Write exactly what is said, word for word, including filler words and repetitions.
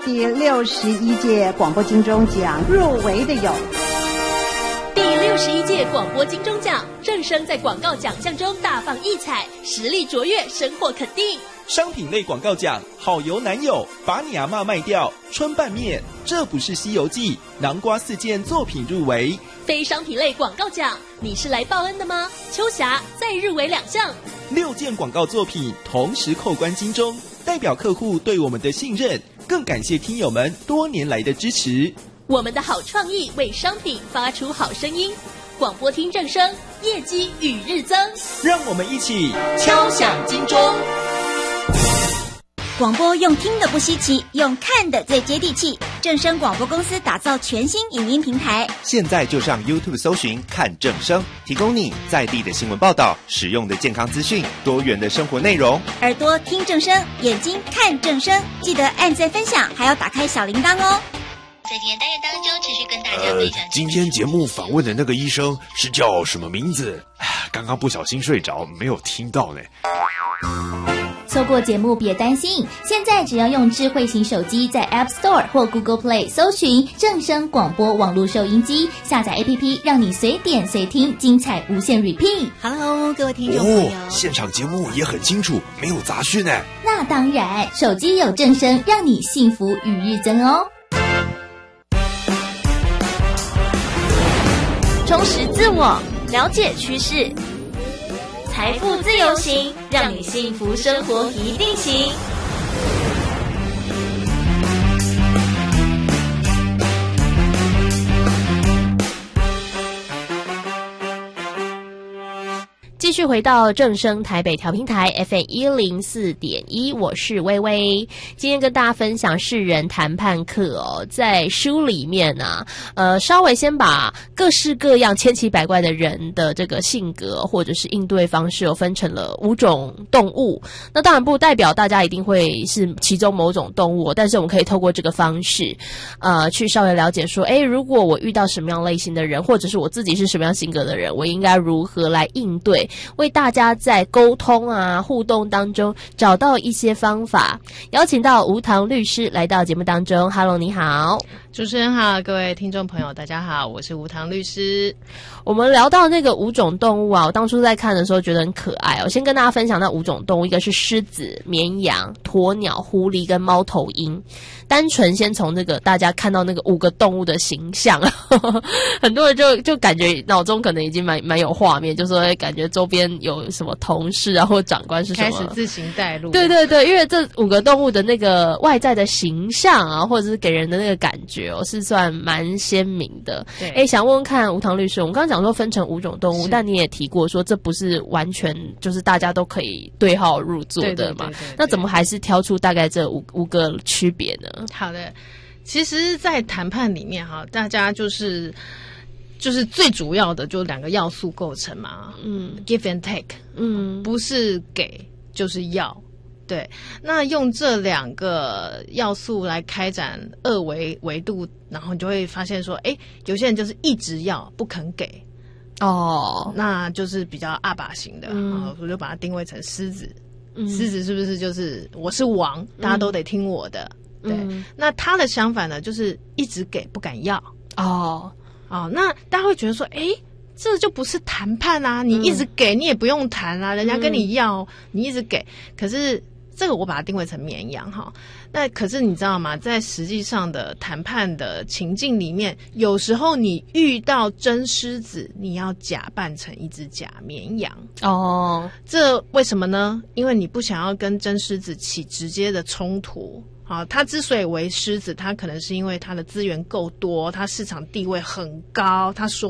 第六十一届广播金钟奖入围的有第六十一届广播金钟奖，正声在广告奖项中大放异彩，实力卓越，深获肯定。 商品类广告奖，好油男友，把你阿嬷卖掉，春拌面，这不是西游记，南瓜四件作品入围。 非商品类广告奖，你是来报恩的吗？秋霞再入围两项， 六件广告作品同时扣关金钟，代表客户对我们的信任，更感谢听友们多年来的支持。 我们的好创意为商品发出好声音，广播听正声，业绩与日增。 让我们一起敲响金钟。 广播用听的不稀奇，用看的最接地气。正声广播公司打造全新影音平台， 现在就上 YouTube 搜寻看正声，提供你在地的新闻报道、实用的健康资讯、多元的生活内容。 耳朵听正声，眼睛看正声，记得按赞分享，还要打开小铃铛哦。 在今天单元当中，持续跟大家分享、 呃。今天节目访问的那个医生是叫什么名字？刚刚不小心睡着，没有听到呢。 错过节目别担心，现在只要用智慧型手机在 App Store 或 Google Play 搜寻正声广播网络收音机，下载 A P P， 让你随点随听，精彩无限 repeat。 Hello， 各位听众朋友， 哦，现场节目也很清楚，没有杂讯呢。 那当然，手机有正声，让你幸福与日增哦。 充实自我，了解趋势，财富自由行，让你幸福生活一定行。继续回到正声台北调频台 F M 一零四点一，我是薇薇。今天跟大家分享世人谈判课哦，在书里面啊，呃，稍微先把各式各样千奇百怪的人的这个性格或者是应对方式，有分成了五种动物。那当然不代表大家一定会是其中某种动物，但是我们可以透过这个方式，呃，去稍微了解说，诶，如果我遇到什么样类型的人，或者是我自己是什么样性格的人，我应该如何来应对。为大家在沟通啊互动当中找到一些方法，邀请到吴唐律师来到节目当中。 Hello， 你好。 主持人好，各位听众朋友大家好，我是吴唐律师。 我们聊到那个五种动物啊，我当初在看的时候觉得很可爱哦。先跟大家分享那五种动物，一个是狮子、绵羊、鸵鸟、狐狸跟猫头鹰。单纯先从这个大家看到那个五个动物的形象，呵呵，很多人就就感觉脑中可能已经蛮蛮有画面，就说感觉周边有什么同事啊或长官是什么， 开始自行带路。 对对对，因为这五个动物的那个外在的形象啊，或者是给人的那个感觉哦，是算蛮鲜明的。 对， 哎，想问问看吴唐律师，我们刚刚讲说分成五种动物，但你也提过说这不是完全就是大家都可以对号入座的嘛？ 对对对对对， 那怎么还是挑出大概这五五个区别呢？ 好的，其实在谈判里面哈，大家就是就是最主要的就两个要素构成嘛，嗯 ，give and take， 嗯，不是给就是要。对，那用这两个要素来开展二维维度，然后你就会发现说，哎，有些人就是一直要不肯给， 哦， 那就是比较阿爸型的，嗯，然后我就把它定位成狮子，嗯，狮子是不是就是我是王，大家都得听我的，嗯，对，那他的相反呢，就是一直给不敢要，哦哦，那大家会觉得说，哎，这就不是谈判啊，你一直给，你也不用谈啊，人家跟你要，你一直给，可是。这个我把它定位成绵羊哈，那可是你知道吗？在实际上的谈判的情境里面，有时候你遇到真狮子，你要假扮成一只假绵羊哦。这为什么呢？因为你不想要跟真狮子起直接的冲突。好，他之所以为狮子，他可能是因为他的资源够多，他市场地位很高，他说